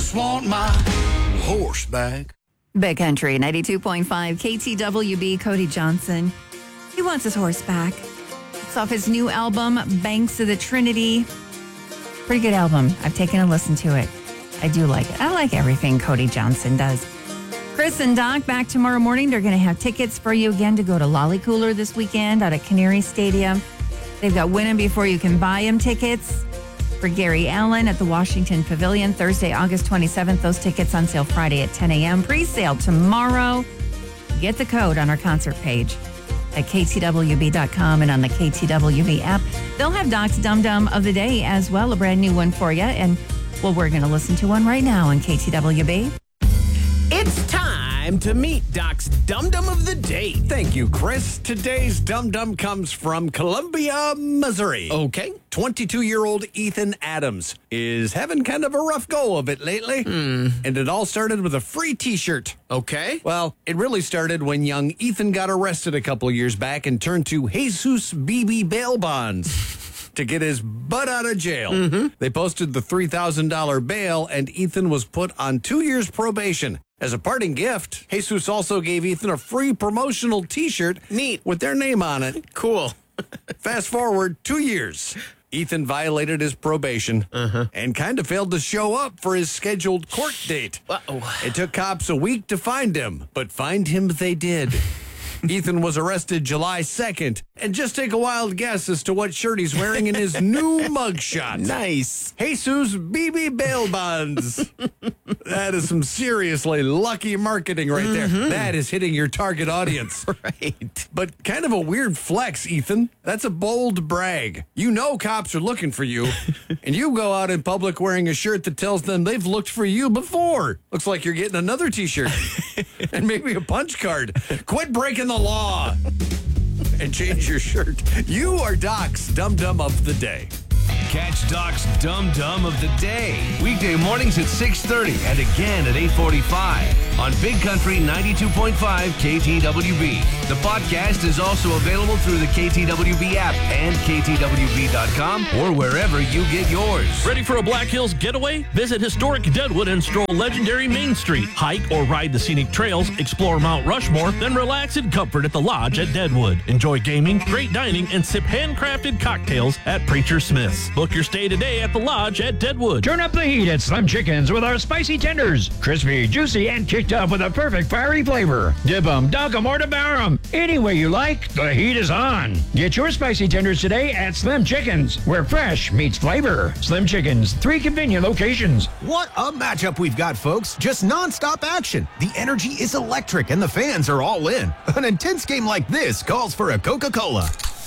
just want my horse back. Big Country 92.5 KTWB. Cody Johnson. He wants his horse back. It's off his new album, Banks of the Trinity. Pretty good album. I've taken a listen to it. I do like it. I like everything Cody Johnson does. Chris and Doc back tomorrow morning. They're going to have tickets for you again to go to Lolly Cooler this weekend out at Canary Stadium. They've got win 'em before you can buy 'em tickets for Gary Allen at the Washington Pavilion Thursday, August 27th. Those tickets on sale Friday at 10 a.m. Pre-sale tomorrow. Get the code on our concert page at ktwb.com and on the KTWB app. They'll have Doc's Dum Dum of the Day as well, a brand new one for you. And, well, we're going to listen to one right now on KTWB. It's time to meet Doc's Dum Dum of the Day. Thank you, Chris. Today's Dum Dum comes from Columbia, Missouri. Okay. 22-year-old Ethan Adams is having kind of a rough go of it lately. And it all started with a free T-shirt. Okay. Well, it really started when young Ethan got arrested a couple years back and turned to Jesus BB bail bonds to get his butt out of jail. They posted the $3,000 bail, and Ethan was put on 2 years probation. As a parting gift, Jesus also gave Ethan a free promotional T-shirt. Neat. With their name on it. Cool. Fast forward 2 years. Ethan violated his probation and kind of failed to show up for his scheduled court date. Uh-oh. It took cops a week to find him, but find him they did. Ethan was arrested July 2nd. And just take a wild guess as to what shirt he's wearing in his new mugshot. Nice. Jesus BB bail bonds. That is some seriously lucky marketing right there. That is hitting your target audience. Right. But kind of a weird flex, Ethan. That's a bold brag. You know cops are looking for you, and you go out in public wearing a shirt that tells them they've looked for you before. Looks like you're getting another T-shirt and maybe a punch card. Quit breaking the law and change your shirt. You are Doc's Dum Dum of the Day. Catch Doc's Dum Dum of the Day. Weekday mornings at 6:30 and again at 8:45 on Big Country 92.5 KTWB. The podcast is also available through the KTWB app and KTWB.com or wherever you get yours. Ready for a Black Hills getaway? Visit historic Deadwood and stroll legendary Main Street. Hike or ride the scenic trails, explore Mount Rushmore, then relax in comfort at the Lodge at Deadwood. Enjoy gaming, great dining, and sip handcrafted cocktails at Preacher Smith's. Book your stay today at the Lodge at Deadwood. Turn up the heat at Slim Chickens with our spicy tenders. Crispy, juicy, and kicked up with a perfect fiery flavor. Dip 'em, dunk 'em, or devour 'em. Any way you like, the heat is on. Get your spicy tenders today at Slim Chickens, where fresh meets flavor. Slim Chickens, 3 convenient locations. What a matchup we've got, folks. Just nonstop action. The energy is electric, and the fans are all in. An intense game like this calls for a Coca-Cola.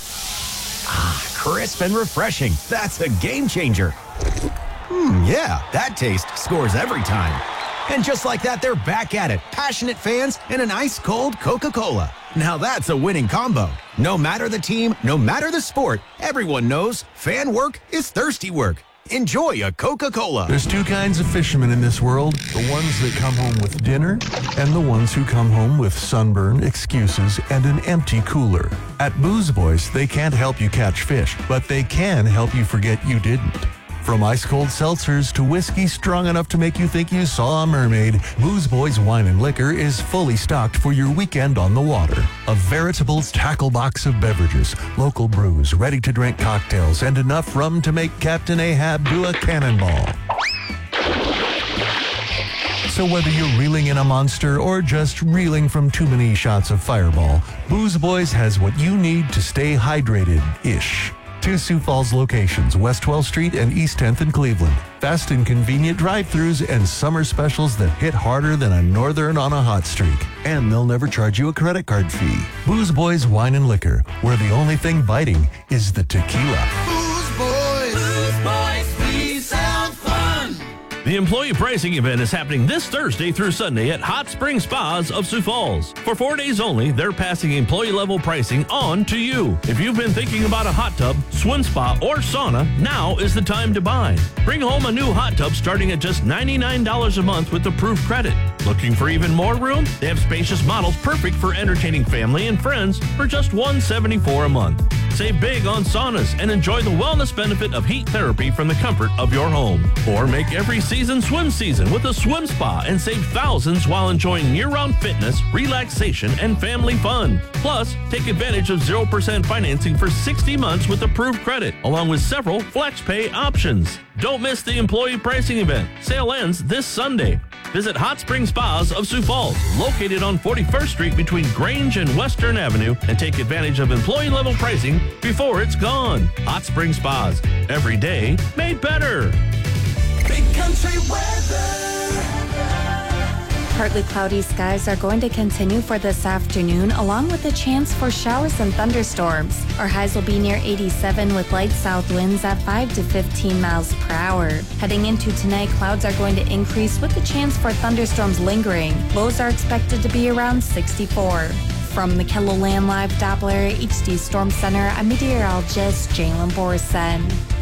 Crisp and refreshing. That's a game changer. Yeah, that taste scores every time. And just like that, they're back at it. Passionate fans and an ice-cold Coca-Cola. Now that's a winning combo. No matter the team, no matter the sport, everyone knows fan work is thirsty work. Enjoy a Coca-Cola. There's 2 kinds of fishermen in this world. The ones that come home with dinner and the ones who come home with sunburn, excuses, and an empty cooler. At Booze Boys, they can't help you catch fish, but they can help you forget you didn't. From ice-cold seltzers to whiskey strong enough to make you think you saw a mermaid, Booze Boys Wine and Liquor is fully stocked for your weekend on the water. A veritable tackle box of beverages, local brews, ready-to-drink cocktails, and enough rum to make Captain Ahab do a cannonball. So whether you're reeling in a monster or just reeling from too many shots of Fireball, Booze Boys has what you need to stay hydrated-ish. 2 Sioux Falls locations, West 12th Street and East 10th in Cleveland. Fast and convenient drive-thrus and summer specials that hit harder than a northern on a hot streak. And they'll never charge you a credit card fee. Booze Boys Wine and Liquor, where the only thing biting is the tequila. Booze Boys, we sound fun. The employee pricing event is happening this Thursday through Sunday at Hot Spring Spas of Sioux Falls. For 4 days only, they're passing employee-level pricing on to you. If you've been thinking about a hot tub, swim spa, or sauna, now is the time to buy. Bring home a new hot tub starting at just $99 a month with approved credit. Looking for even more room? They have spacious models perfect for entertaining family and friends for just $174 a month. Save big on saunas and enjoy the wellness benefit of heat therapy from the comfort of your home. Or make every season swim season with a swim spa and save thousands while enjoying year-round fitness, relaxation, and family fun. Plus, take advantage of 0% financing for 60 months with approved credit, along with several FlexPay options. Don't miss the employee pricing event. Sale ends this Sunday. Visit Hot Spring Spas of Sioux Falls, located on 41st Street between Grange and Western Avenue, and take advantage of employee-level pricing before it's gone. Hot Spring Spas. Every day made better. Big country weather. Partly cloudy skies are going to continue for this afternoon, along with a chance for showers and thunderstorms. Our highs will be near 87 with light south winds at 5 to 15 miles per hour. Heading into tonight, clouds are going to increase with the chance for thunderstorms lingering. Lows are expected to be around 64. From the KELOLAND Live Doppler HD Storm Center, I'm meteorologist Jalen Borson.